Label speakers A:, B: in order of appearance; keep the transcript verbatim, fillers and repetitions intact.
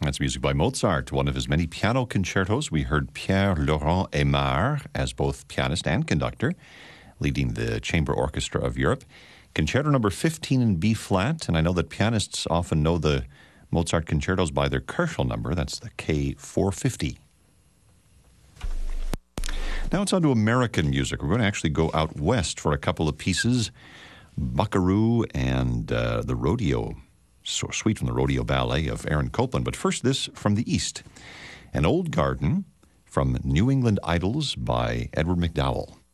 A: That's music by Mozart, one of his many piano concertos. We heard Pierre-Laurent Aimard as both pianist and conductor, leading the Chamber Orchestra of Europe. Concerto number fifteen in B-flat, and I know that pianists often know the Mozart concertos by their Köchel number. That's the K four fifty. Now it's on to American music. We're going to actually go out west for a couple of pieces. Buckaroo and uh, the Rodeo, so Suite from the Rodeo Ballet of Aaron Copland. But first, this from the east. An Old Garden from New England Idols by Edward McDowell.